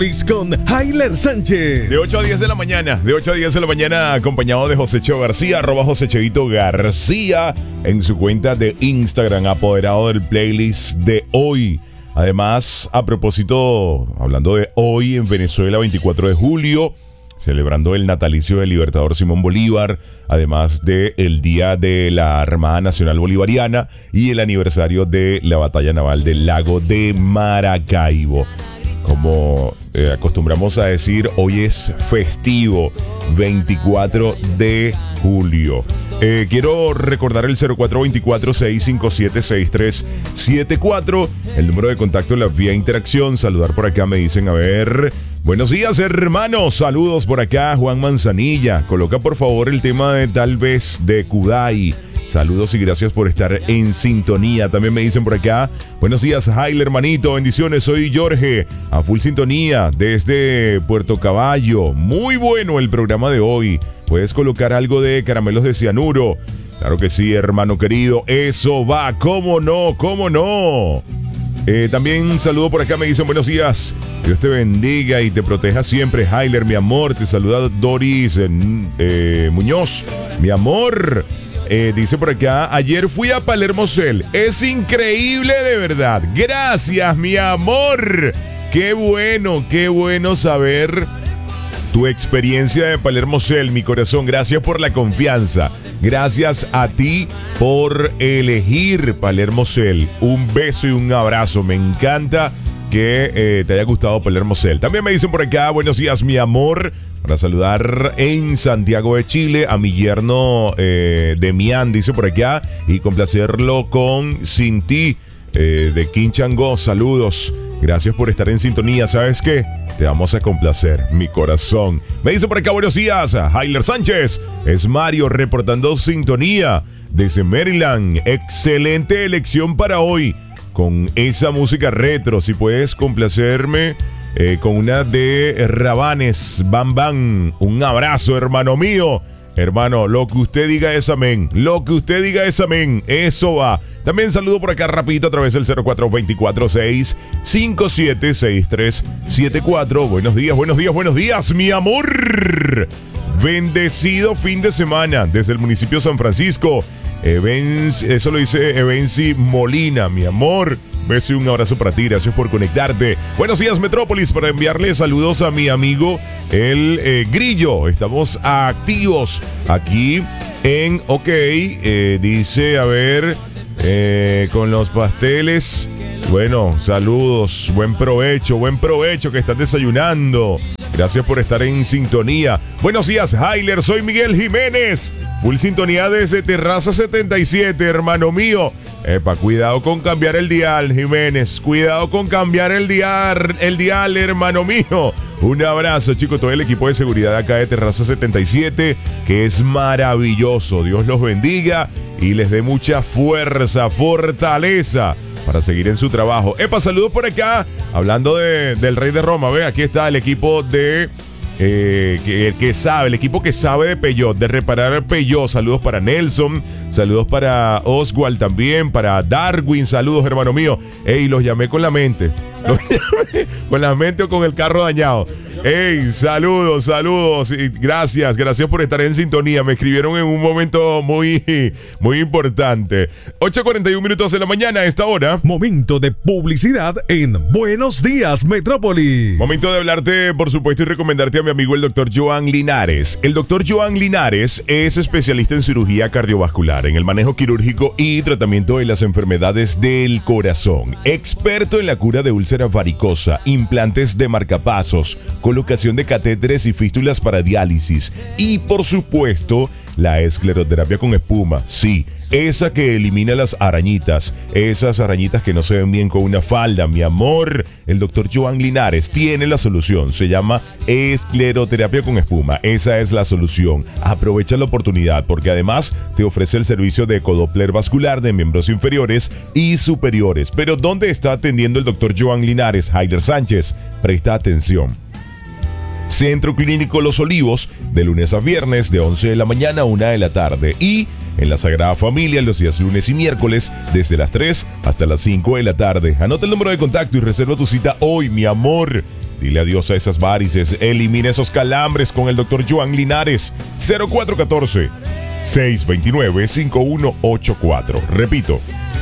Con Hayler Sánchez. De 8 a 10 de la mañana. De 8 a 10 de la mañana, acompañado de José Cheo García, @Josécheito García, en su cuenta de Instagram, apoderado del playlist de hoy. Además, a propósito, hablando de hoy en Venezuela, 24 de julio, celebrando el natalicio del libertador Simón Bolívar, además del Día de la Armada Nacional Bolivariana y el aniversario de la Batalla Naval del Lago de Maracaibo. Como acostumbramos a decir, hoy es festivo, 24 de julio. Quiero recordar el 0424-657-6374, el número de contacto, la vía interacción. Saludar por acá, me dicen, a ver. Buenos días, hermanos. Saludos por acá, Juan Manzanilla. Coloca por favor el tema de Tal vez de Kudai. Saludos y gracias por estar en sintonía. También me dicen por acá, buenos días, Hayler, hermanito, bendiciones, soy Jorge, a full sintonía desde Puerto Caballo. Muy bueno el programa de hoy. ¿Puedes colocar algo de Caramelos de Cianuro? Claro que sí, hermano querido, eso va, ¿cómo no? ¿Cómo no? También un saludo por acá, me dicen buenos días, Dios te bendiga y te proteja siempre, Hayler, mi amor. Te saluda Doris Muñoz, mi amor. Dice por acá, ayer fui a Palermo Cell. Es increíble de verdad. Gracias, mi amor. Qué bueno saber tu experiencia de Palermo Cell, mi corazón. Gracias por la confianza. Gracias a ti por elegir Palermo Cell. Un beso y un abrazo. Me encanta que te haya gustado Palermo Cell. También me dicen por acá, buenos días, mi amor. Para saludar en Santiago de Chile a mi yerno Demián, dice por acá, y complacerlo con Sin Ti de Quinchango. Saludos, gracias por estar en sintonía. ¿Sabes qué? Te vamos a complacer, mi corazón. Me dice por acá, buenos días, Hayler Sánchez. Es Mario reportando sintonía desde Maryland. Excelente elección para hoy con esa música retro. Si puedes complacerme con una de Rabanes, Bam Bam. Un abrazo, hermano mío. Hermano, lo que usted diga es amén. Lo que usted diga es amén. Eso va. También saludo por acá rapidito a través del 0424-657-6374. Buenos días, mi amor. Bendecido fin de semana desde el municipio de San Francisco. Eso lo dice Evenci Molina, mi amor. Beso y un abrazo para ti, gracias por conectarte. Buenos días, Metrópolis, para enviarle saludos a mi amigo el Grillo. Estamos activos aquí en OK. Dice, a ver, con los pasteles. Bueno, saludos, buen provecho que estás desayunando. Gracias por estar en sintonía. Buenos días, Hayler, soy Miguel Jiménez. Full sintonía desde Terraza 77, hermano mío. Cuidado con cambiar el dial, Jiménez. Cuidado con cambiar el dial, hermano mío. Un abrazo, chicos, todo el equipo de seguridad acá de Terraza 77, que es maravilloso. Dios los bendiga y les dé mucha fuerza, fortaleza para seguir en su trabajo. Saludos por acá, hablando del Rey de Roma. Ve, aquí está el equipo de el equipo que sabe de Peugeot, de reparar Peugeot. Saludos para Nelson, saludos para Oswald también, para Darwin. Saludos, hermano mío. Los llamé con la mente. Con la mente o con el carro dañado. Saludos. Y gracias por estar en sintonía. Me escribieron en un momento muy importante. 8:41 minutos de la mañana a esta hora. Momento de publicidad en Buenos Días, Metrópolis. Momento de hablarte, por supuesto, y recomendarte a mi amigo el doctor Joan Linares. El doctor Joan Linares es especialista en cirugía cardiovascular, en el manejo quirúrgico y tratamiento de las enfermedades del corazón. Experto en la cura de úlcera varicosa, implantes de marcapasos, colocación de catéteres y fístulas para diálisis y, por supuesto, la escleroterapia con espuma. Sí, esa que elimina las arañitas, esas arañitas que no se ven bien con una falda. Mi amor, el doctor Joan Linares tiene la solución. Se llama escleroterapia con espuma. Esa es la solución. Aprovecha la oportunidad porque además te ofrece el servicio de ecodoppler vascular de miembros inferiores y superiores. Pero ¿dónde está atendiendo el doctor Joan Linares? Hayler Sánchez, presta atención. Centro Clínico Los Olivos, de lunes a viernes, de 11 de la mañana a 1 de la tarde. Y en la Sagrada Familia, los días lunes y miércoles, desde las 3 hasta las 5 de la tarde. Anota el número de contacto y reserva tu cita hoy, mi amor. Dile adiós a esas varices. Elimina esos calambres con el doctor Joan Linares. 0414-629-5184. Repito,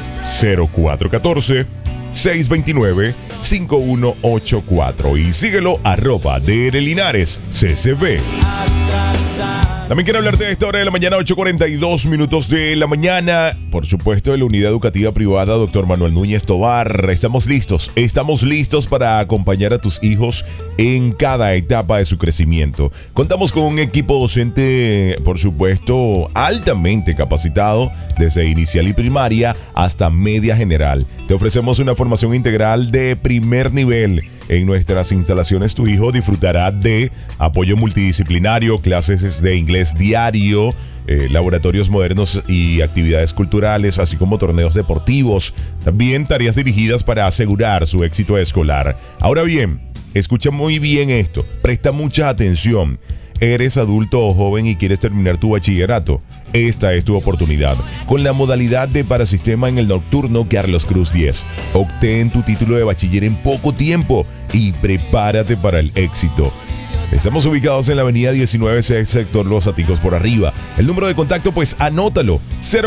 0414-629-5184. Y síguelo @DRLinaresCCB. También quiero hablarte de esta hora de la mañana, 8:42 minutos de la mañana. Por supuesto, de la Unidad Educativa Privada Dr. Manuel Núñez Tovar. Estamos listos para acompañar a tus hijos en cada etapa de su crecimiento. Contamos con un equipo docente, por supuesto, altamente capacitado, desde inicial y primaria hasta media general. Te ofrecemos una formación integral de primer nivel. En nuestras instalaciones tu hijo disfrutará de apoyo multidisciplinario, clases de inglés diario, laboratorios modernos y actividades culturales, así como torneos deportivos. También tareas dirigidas para asegurar su éxito escolar. Ahora bien, escucha muy bien esto, presta mucha atención. ¿Eres adulto o joven y quieres terminar tu bachillerato? Esta es tu oportunidad. Con la modalidad de Parasistema en el Nocturno Carlos Cruz 10. Obtén tu título de bachiller en poco tiempo y prepárate para el éxito. Estamos ubicados en la avenida 19C, sector Los Aticos por arriba. El número de contacto, pues anótalo,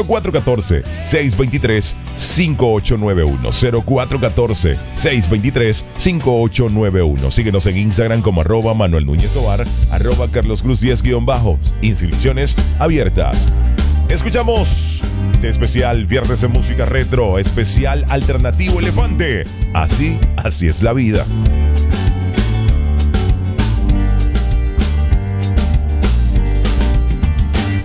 0414-623-5891. 0414-623-5891. Síguenos en Instagram como @Manuel Núñez Tovar, @Carlos Cruz 10_. Inscripciones abiertas. Escuchamos este especial Viernes de Música Retro, especial alternativo Elefante. Así es la vida.